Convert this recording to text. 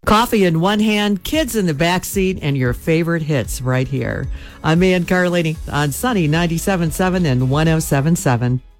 Coffee in one hand, kids in the back seat, and your favorite hits right here. I'm Ann Carlini on Sunny 97.7 and 107.7.